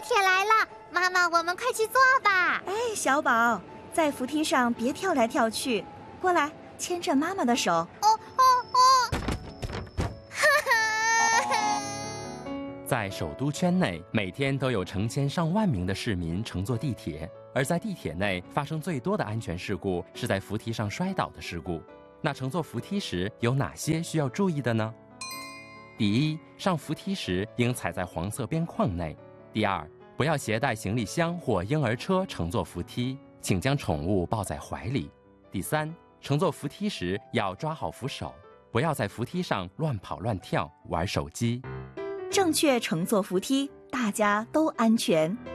铁来了，妈妈，我们快去坐吧。 哎，小宝，在扶梯上别跳来跳去，过来，牵着妈妈的手。 哦。 在首都圈内，每天都有成千上万名的市民乘坐地铁，而在地铁内发生最多的安全事故是在扶梯上摔倒的事故。那乘坐扶梯时有哪些需要注意的呢？第一，上扶梯时应踩在黄色边框内。第二，不要携带行李箱或婴儿车乘坐扶梯，请将宠物抱在怀里。第三，乘坐扶梯时要抓好扶手，不要在扶梯上乱跑乱跳，玩手机。 正确乘坐扶梯，大家都安全。